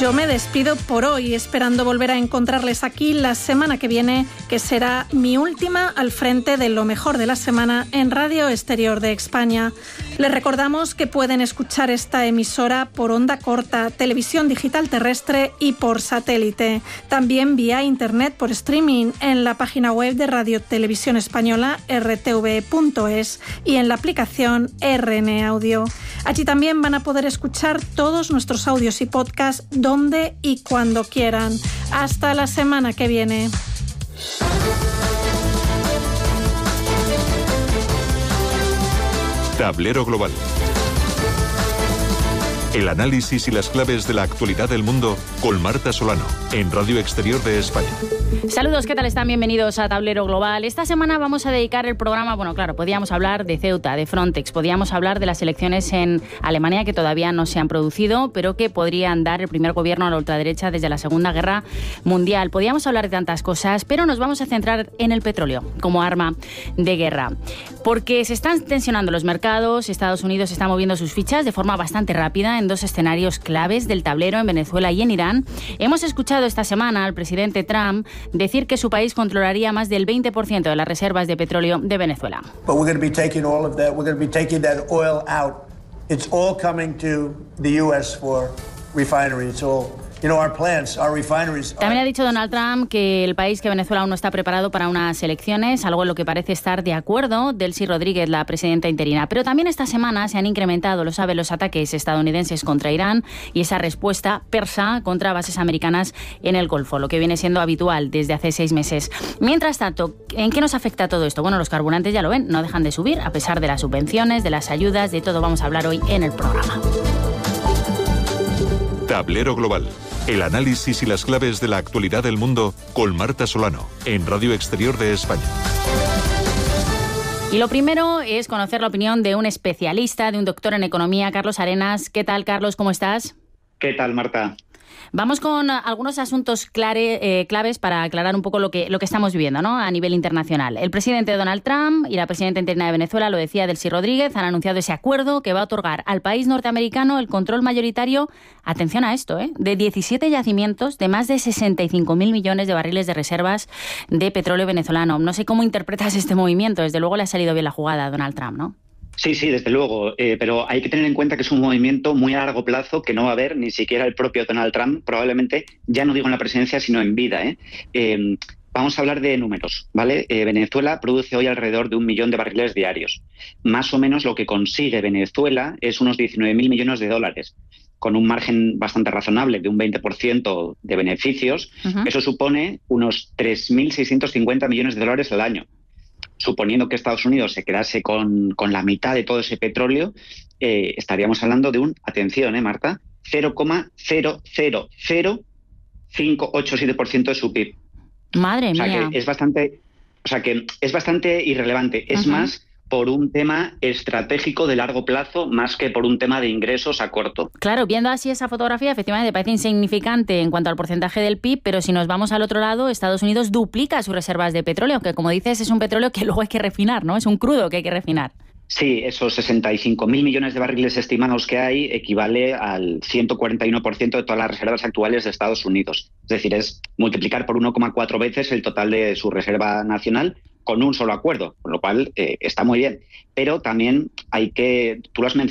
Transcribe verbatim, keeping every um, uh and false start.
Yo me despido por hoy, esperando volver a encontrarles aquí la semana que viene, que será mi última al frente de lo mejor de la semana en Radio Exterior de España. Les recordamos que pueden escuchar esta emisora por onda corta, televisión digital terrestre y por satélite. También vía internet por streaming en la página web de Radio Televisión Española r t v punto es y en la aplicación R N Audio. Allí también van a poder escuchar todos nuestros audios y podcasts donde y cuando quieran. Hasta la semana que viene. Tablero Global. El análisis y las claves de la actualidad del mundo con Marta Solano, en Radio Exterior de España. Saludos, ¿qué tal están? Bienvenidos a Tablero Global. Esta semana vamos a dedicar el programa, bueno, claro, podíamos hablar de Ceuta, de Frontex, podíamos hablar de las elecciones en Alemania que todavía no se han producido, pero que podrían dar el primer gobierno a la ultraderecha desde la Segunda Guerra Mundial. Podíamos hablar de tantas cosas, pero nos vamos a centrar en el petróleo como arma de guerra. Porque se están tensionando los mercados, Estados Unidos está moviendo sus fichas de forma bastante rápida en dos escenarios claves del tablero, en Venezuela y en Irán. Hemos escuchado esta semana al presidente Trump decir que su país controlaría más del veinte por ciento de las reservas de petróleo de Venezuela. But we're going to be taking all of that. We're going to be taking that oil out. It's all coming to the U S for refinery. It's all, you know, our plants, our refineries. También ha dicho Donald Trump que el país, que Venezuela, aún no está preparado para unas elecciones, algo en lo que parece estar de acuerdo Delcy Rodríguez, la presidenta interina. Pero también esta semana se han incrementado, lo sabe, los ataques estadounidenses contra Irán y esa respuesta persa contra bases americanas en el Golfo, lo que viene siendo habitual desde hace seis meses. Mientras tanto, ¿en qué nos afecta todo esto? Bueno, los carburantes, ya lo ven, no dejan de subir a pesar de las subvenciones, de las ayudas, de todo vamos a hablar hoy en el programa. Tablero Global. El análisis y las claves de la actualidad del mundo con Marta Solano, en Radio Exterior de España. Y lo primero es conocer la opinión de un especialista, de un doctor en economía, Carlos Arenas. ¿Qué tal, Carlos? ¿Cómo estás? ¿Qué tal, Marta? Vamos con algunos asuntos clare, eh, claves para aclarar un poco lo que, lo que estamos viviendo, ¿no?, a nivel internacional. El presidente Donald Trump y la presidenta interina de Venezuela, lo decía Delcy Rodríguez, han anunciado ese acuerdo que va a otorgar al país norteamericano el control mayoritario, atención a esto, ¿eh?, de diecisiete yacimientos de más de sesenta y cinco mil millones de barriles de reservas de petróleo venezolano. No sé cómo interpretas este movimiento. Desde luego le ha salido bien la jugada a Donald Trump, ¿no? Sí, sí, desde luego, eh, pero hay que tener en cuenta que es un movimiento muy a largo plazo que no va a haber ni siquiera el propio Donald Trump, probablemente, ya no digo en la presidencia, sino en vida, ¿eh? Eh, vamos a hablar de números, ¿vale? Eh, Venezuela produce hoy alrededor de un millón de barriles diarios. Más o menos lo que consigue Venezuela es unos diecinueve mil millones de dólares, con un margen bastante razonable de un veinte por ciento de beneficios. Uh-huh. Eso supone unos tres mil seiscientos cincuenta millones de dólares al año. Suponiendo que Estados Unidos se quedase con, con la mitad de todo ese petróleo, eh, estaríamos hablando de un, atención, ¿eh, Marta?, cero coma cero cero cero cinco ocho siete por ciento de su P I B. Madre mía. O sea, que es bastante, o sea, que es bastante irrelevante. Es uh-huh. más por un tema estratégico de largo plazo más que por un tema de ingresos a corto. Claro, viendo así esa fotografía, efectivamente parece insignificante en cuanto al porcentaje del P I B, pero si nos vamos al otro lado, Estados Unidos duplica sus reservas de petróleo, que como dices es un petróleo que luego hay que refinar, ¿no? Es un crudo que hay que refinar. Sí, esos sesenta y cinco mil millones de barriles estimados que hay equivale al ciento cuarenta y uno por ciento de todas las reservas actuales de Estados Unidos. Es decir, es multiplicar por uno coma cuatro veces el total de su reserva nacional con un solo acuerdo, con lo cual eh, está muy bien. Pero también hay que, tú lo has mencionado,